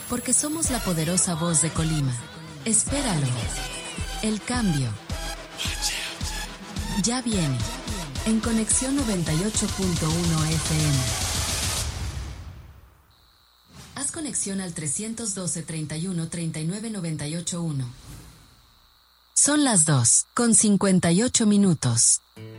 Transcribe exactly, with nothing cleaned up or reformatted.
Porque somos la poderosa voz de Colima. Espéralo. El cambio ya viene. En Conexión noventa y ocho punto uno F M. Haz conexión al trescientos doce, treinta y uno, treinta y nueve, noventa y ocho uno. Son las dos, con cincuenta y ocho minutos.